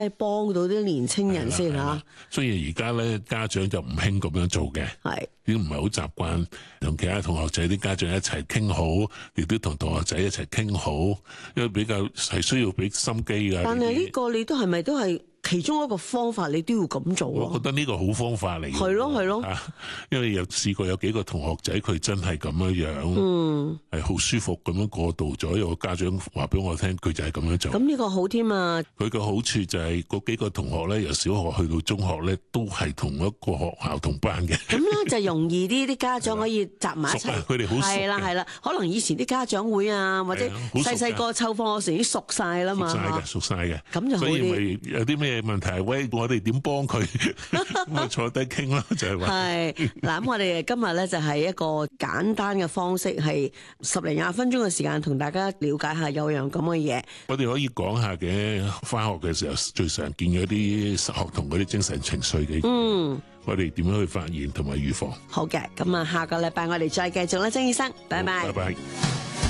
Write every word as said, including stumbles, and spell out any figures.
係幫到啲年青人先嚇。 雖然而家咧家長就唔興咁樣做嘅， 係已經唔係好習慣同其他同學仔啲家長一齊傾好，亦都同同學仔一齊傾好，因為比較係需要俾心機㗎。 但係呢個你都係咪都係其中一個方法？你都要咁做啊？ 我覺得呢個好方法嚟嘅。 係咯係咯， 因為有試過有幾個同學仔佢真係咁樣樣， 嗯， 係好舒服咁樣過渡咗。有個家長話俾我聽，佢就係咁樣做。 咁呢個好添啊！ 佢嘅好處就係嗰幾個同學咧，由小學去到中學咧，都係同一個學校同班嘅。 咁咧就容易啲，啲家長可以集埋一齊。 佢哋好熟嘅。 係啦係啦，可能以前啲家長會啊，或者細細個湊課嗰時已經熟晒啦嘛。 熟晒嘅，熟晒嘅。 咁就好啲。 所以咪有啲咩問題？喂，我哋點幫佢？咁咪坐低傾咯，就係話。 係嗱，咁我哋今日咧就係一個簡單嘅方式，係十零廿分鐘嘅時間，同大家了解下有樣咁嘅嘢。 我哋可以講下嘅，返學嘅時候最常見嘅啲學童嗰啲精神情緒嘅，嗯，我哋點樣去發現同埋預防？ 好嘅，咁啊，下個禮拜我哋再繼續啦，曾醫生，拜拜。 拜拜。